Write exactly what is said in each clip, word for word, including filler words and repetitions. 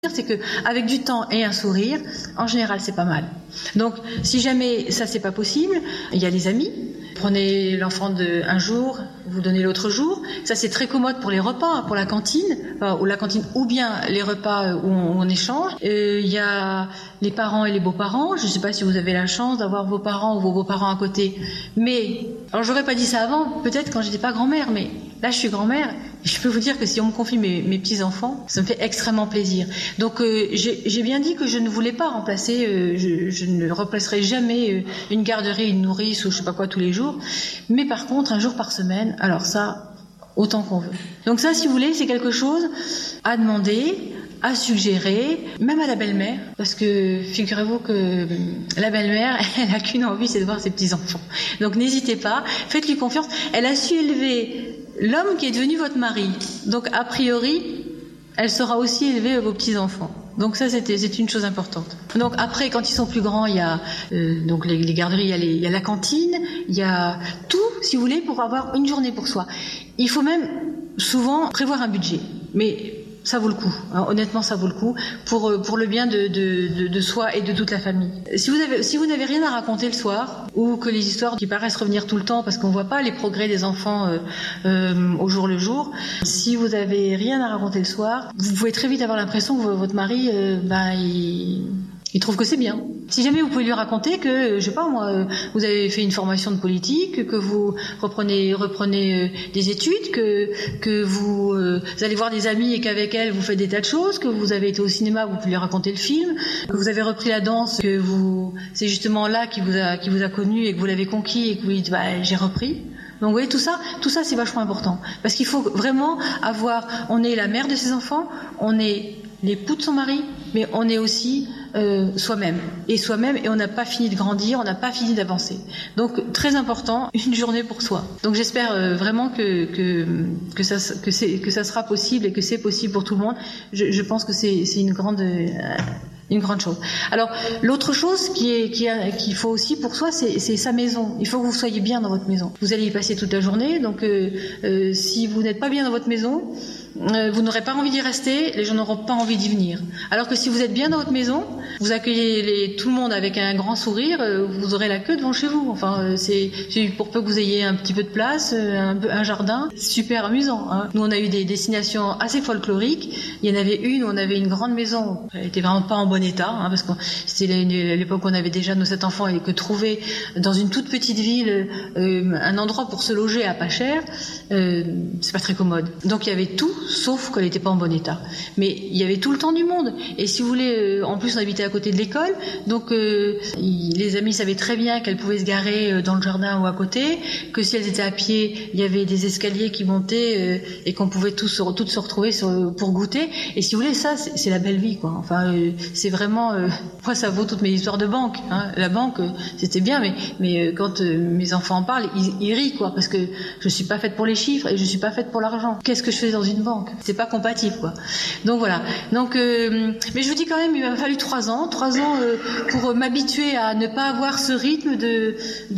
C'est que avec du temps et un sourire, en général, c'est pas mal. Donc, si jamais ça c'est pas possible, il y a les amis. Prenez l'enfant de un jour, vous donnez l'autre jour. Ça c'est très commode pour les repas, pour la cantine, enfin, ou la cantine, ou bien les repas où on, où on échange. Euh, il y a les parents et les beaux-parents. Je sais pas si vous avez la chance d'avoir vos parents ou vos beaux-parents à côté. Mais, alors j'aurais pas dit ça avant, peut-être quand j'étais pas grand-mère, mais là je suis grand-mère. Je peux vous dire que si on me confie mes, mes petits-enfants, ça me fait extrêmement plaisir. Donc euh, j'ai, j'ai bien dit que je ne voulais pas remplacer, euh, je, je ne remplacerai jamais euh, une garderie, une nourrice ou je sais pas quoi tous les jours. Mais par contre, un jour par semaine, alors ça, autant qu'on veut. Donc ça, si vous voulez, c'est quelque chose à demander, à suggérer, même à la belle-mère, parce que figurez-vous que la belle-mère, elle a qu'une envie, c'est de voir ses petits-enfants. Donc n'hésitez pas, faites-lui confiance. Elle a su élever l'homme qui est devenu votre mari. Donc a priori, elle saura aussi élever vos petits-enfants. Donc ça, c'était, c'est une chose importante. Donc après, quand ils sont plus grands, il y a euh, donc les, les garderies, il y a, les, il y a la cantine, il y a tout, si vous voulez, pour avoir une journée pour soi. Il faut même souvent prévoir un budget. Mais ça vaut le coup, hein, honnêtement ça vaut le coup pour pour le bien de, de de de soi et de toute la famille. Si vous avez si vous n'avez rien à raconter le soir ou que les histoires qui paraissent revenir tout le temps parce qu'on voit pas les progrès des enfants euh, euh, au jour le jour, si vous avez rien à raconter le soir, vous pouvez très vite avoir l'impression que votre mari euh, ben il il trouve que c'est bien. Si jamais vous pouvez lui raconter que, je sais pas moi, vous avez fait une formation de politique, que vous reprenez reprenez des études, que que vous, euh, vous allez voir des amis et qu'avec elle vous faites des tas de choses, que vous avez été au cinéma, vous pouvez lui raconter le film, que vous avez repris la danse, que vous c'est justement là qui vous a qui vous a connu et que vous l'avez conquis et que vous dites bah j'ai repris. Donc vous voyez tout ça, tout ça c'est vachement important parce qu'il faut vraiment avoir, on est la mère de ses enfants, on est l'époux de son mari, mais on est aussi euh, soi-même. Et soi-même, et on n'a pas fini de grandir, on n'a pas fini d'avancer. Donc, très important, une journée pour soi. Donc, j'espère euh, vraiment que que que ça que c'est que ça sera possible et que c'est possible pour tout le monde. Je, je pense que c'est c'est une grande euh, une grande chose. Alors, l'autre chose qui est qui a, qu'il faut aussi pour soi, c'est c'est sa maison. Il faut que vous soyez bien dans votre maison. Vous allez y passer toute la journée, donc euh, euh, si vous n'êtes pas bien dans votre maison, Euh, vous n'aurez pas envie d'y rester, les gens n'auront pas envie d'y venir. Alors que si vous êtes bien dans votre maison, vous accueillez les, tout le monde avec un grand sourire, euh, vous aurez la queue devant chez vous. Enfin, euh, c'est, c'est pour peu que vous ayez un petit peu de place, euh, un, un jardin, super amusant. Hein. Nous, on a eu des destinations assez folkloriques. Il y en avait une où on avait une grande maison. Elle était vraiment pas en bon état, hein, parce que c'était l'époque où on avait déjà nos sept enfants et que trouver dans une toute petite ville euh, un endroit pour se loger à pas cher, euh, c'est pas très commode. Donc il y avait tout, sauf qu'elle n'était pas en bon état. Mais il y avait tout le temps du monde. Et si vous voulez, euh, en plus on habitait à côté de l'école, donc euh, il, les amis savaient très bien qu'elles pouvaient se garer euh, dans le jardin ou à côté, que si elles étaient à pied, il y avait des escaliers qui montaient euh, et qu'on pouvait tous se, toutes se retrouver sur, pour goûter. Et si vous voulez, ça c'est, c'est la belle vie, quoi. Enfin, euh, c'est vraiment, euh, moi ça vaut toutes mes histoires de banque. Hein. La banque, euh, c'était bien, mais mais euh, quand euh, mes enfants en parlent, ils, ils rient, quoi, parce que je suis pas faite pour les chiffres et je suis pas faite pour l'argent. Qu'est-ce que je fais dans une banque? C'est pas compatible, quoi. Donc voilà. Donc, euh, mais je vous dis quand même, il m'a fallu trois ans, trois ans euh, pour m'habituer à ne pas avoir ce rythme de,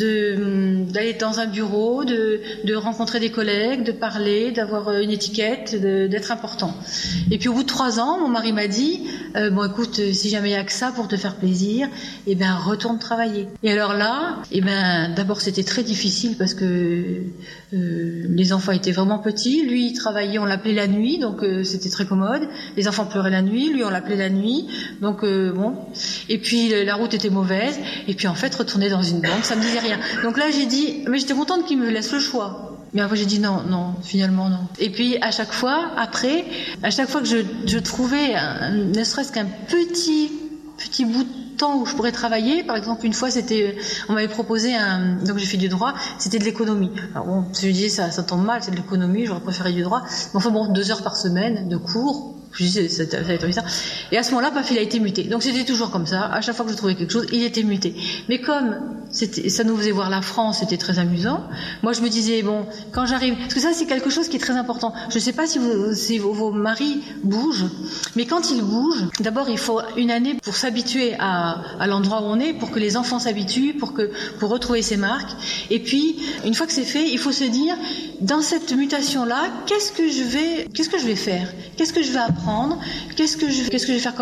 de d'aller dans un bureau, de, de rencontrer des collègues, de parler, d'avoir une étiquette, de, d'être important. Et puis au bout de trois ans, mon mari m'a dit, euh, bon écoute, si jamais il y a que ça pour te faire plaisir, eh ben retourne travailler. Et alors là, eh ben d'abord c'était très difficile parce que euh, les enfants étaient vraiment petits. Lui, il travaillait, on l'appelait la nuit, donc euh, c'était très commode. Les enfants pleuraient la nuit, lui on l'appelait la nuit, donc euh, bon. Et puis la route était mauvaise. Et puis en fait, retourner dans une banque, ça me disait rien. Donc là, j'ai dit, mais j'étais contente qu'il me laisse le choix. Mais après j'ai dit non, non, finalement non. Et puis à chaque fois, après, à chaque fois que je, je trouvais, un, ne serait-ce qu'un petit petit bout de temps où je pourrais travailler, par exemple une fois c'était, on m'avait proposé un, donc j'ai fait du droit, c'était de l'économie. Alors bon, je me disais ça, ça tombe mal, c'est de l'économie, j'aurais préféré du droit. Mais enfin bon, deux heures par semaine de cours. Je disais, ça, ça, ça, ça. Et à ce moment-là, paf, il a été muté. Donc c'était toujours comme ça. À chaque fois que je trouvais quelque chose, il était muté. Mais comme c'était, ça nous faisait voir la France, c'était très amusant. Moi, je me disais, bon, quand j'arrive, parce que ça, c'est quelque chose qui est très important. Je ne sais pas si, vous, si vos, vos maris bougent, mais quand ils bougent, d'abord, il faut une année pour s'habituer à, à l'endroit où on est, pour que les enfants s'habituent, pour que, pour retrouver ses marques. Et puis, une fois que c'est fait, il faut se dire, dans cette mutation-là, qu'est-ce que je vais, qu'est-ce que je vais faire? Qu'est-ce que je vais apprendre? apprendre. Qu'est-ce que je, qu'est-ce que je vais faire comme